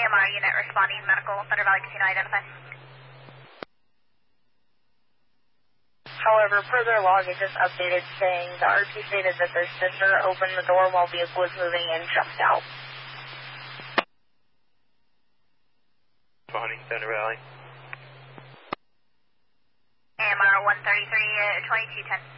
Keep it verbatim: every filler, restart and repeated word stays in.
M R unit responding, medical, Thunder Valley Casino identified. However, per their log, it just updated saying the R P stated that their sister opened the door while vehicle was moving and jumped out. Responding, Thunder Valley. A M R one thirty-three, twenty-two ten.